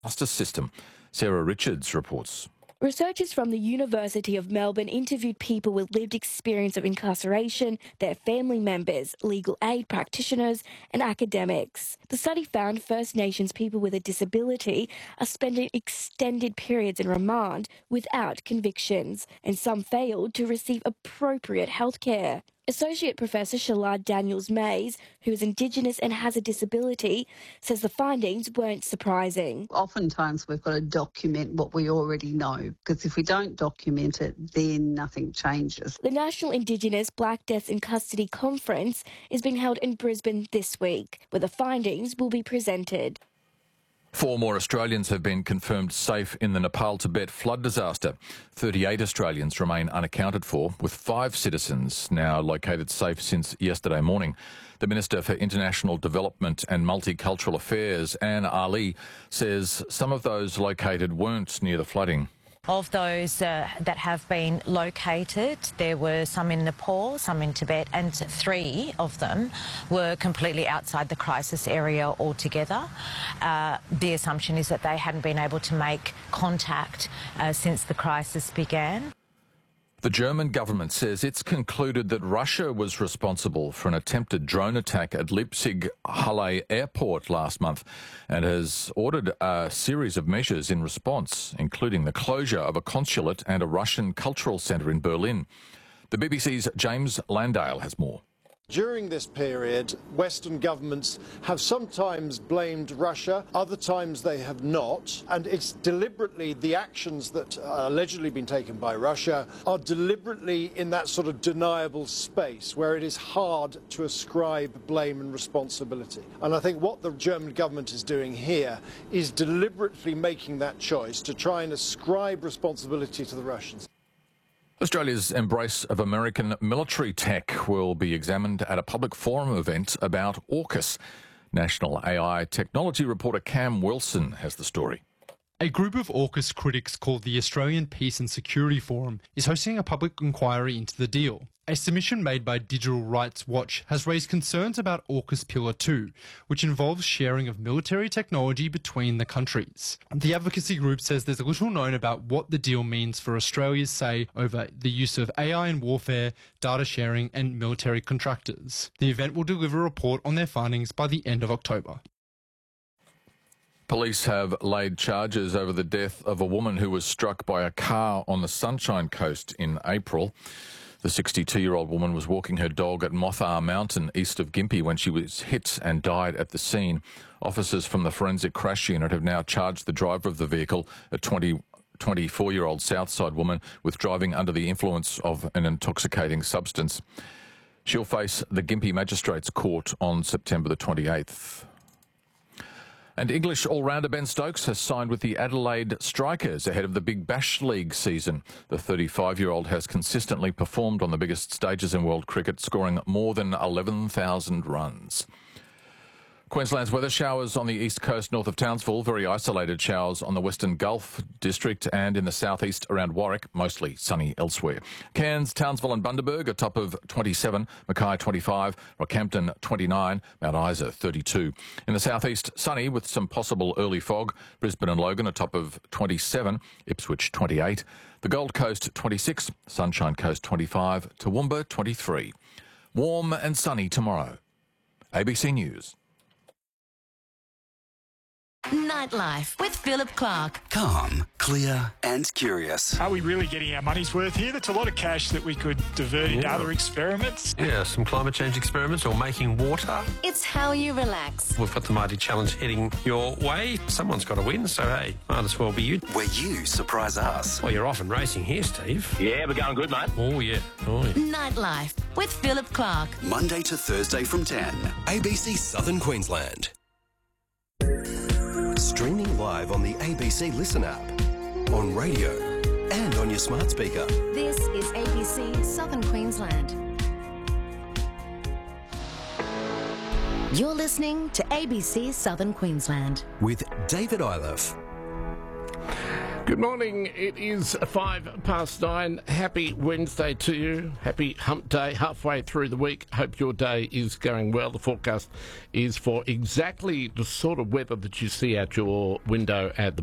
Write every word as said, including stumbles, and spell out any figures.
justice system. Sarah Richards reports. Researchers from the University of Melbourne interviewed people with lived experience of incarceration, their family members, legal aid practitioners and academics. The study found First Nations people with a disability are spending extended periods in remand without convictions, and some failed to receive appropriate health care. Associate Professor Shalard Daniels-Mays, who is Indigenous and has a disability, says the findings weren't surprising. Oftentimes we've got to document what we already know, because if we don't document it, then nothing changes. The National Indigenous Black Deaths in Custody Conference is being held in Brisbane this week, where the findings will be presented. Four more Australians have been confirmed safe in the Nepal-Tibet flood disaster. thirty-eight Australians remain unaccounted for, with five citizens now located safe since yesterday morning. The Minister for International Development and Multicultural Affairs, Anne Ali, says some of those located weren't near the flooding. Of those uh, that have been located, there were some in Nepal, some in Tibet, and three of them were completely outside the crisis area altogether. Uh, the assumption is that they hadn't been able to make contact uh, since the crisis began. The German government says it's concluded that Russia was responsible for an attempted drone attack at Leipzig-Halle Airport last month and has ordered a series of measures in response, including the closure of a consulate and a Russian cultural centre in Berlin. The B B C's James Landale has more. During this period, Western governments have sometimes blamed Russia, other times they have not, and it's deliberately the actions that are allegedly been taken by Russia are deliberately in that sort of deniable space where it is hard to ascribe blame and responsibility. And I think what the German government is doing here is deliberately making that choice to try and ascribe responsibility to the Russians. Australia's embrace of American military tech will be examined at a public forum event about AUKUS. National A I technology reporter Cam Wilson has the story. A group of AUKUS critics called the Australian Peace and Security Forum is hosting a public inquiry into the deal. A submission made by Digital Rights Watch has raised concerns about AUKUS Pillar two, which involves sharing of military technology between the countries. The advocacy group says there's little known about what the deal means for Australia's say over the use of A I in warfare, data sharing and military contractors. The event will deliver a report on their findings by the end of October. Police have laid charges over the death of a woman who was struck by a car on the Sunshine Coast in April. The sixty-two-year-old woman was walking her dog at Mothar Mountain east of Gympie when she was hit and died at the scene. Officers from the Forensic Crash Unit have now charged the driver of the vehicle, a twenty-four-year-old Southside woman, with driving under the influence of an intoxicating substance. She'll face the Gympie Magistrates Court on September the twenty-eighth. And English all-rounder Ben Stokes has signed with the Adelaide Strikers ahead of the Big Bash League season. The thirty-five-year-old has consistently performed on the biggest stages in world cricket, scoring more than eleven thousand runs. Queensland's weather: showers on the east coast north of Townsville, very isolated showers on the Western Gulf district and in the southeast around Warwick, mostly sunny elsewhere. Cairns, Townsville and Bundaberg a top of twenty-seven, Mackay twenty-five, Rockhampton twenty-nine, Mount Isa thirty-two. In the southeast, sunny with some possible early fog. Brisbane and Logan a top of twenty-seven, Ipswich twenty-eight, the Gold Coast twenty-six, Sunshine Coast twenty-five, Toowoomba twenty-three. Warm and sunny tomorrow. A B C News. Nightlife with Philip Clark. Calm, clear and curious. Are we really getting our money's worth here? That's a lot of cash that we could divert into Yeah. other experiments. Yeah, some climate change experiments or making water. It's how you relax. We've got the Mighty Challenge heading your way. Someone's got to win, so hey, might as well be you. Where you surprise us. Well, you're off and racing here, Steve. Yeah, we're going good, mate. Oh, yeah. Oh, yeah. Nightlife with Philip Clark. Monday to Thursday from ten. A B C Southern Queensland. Streaming live on the A B C Listen app, on radio and on your smart speaker. This is A B C Southern Queensland. You're listening to A B C Southern Queensland With David Iliff. Good morning. It is five past nine. Happy Wednesday to you. Happy hump day, halfway through the week. Hope your day is going well. The forecast is for exactly the sort of weather that you see out your window at the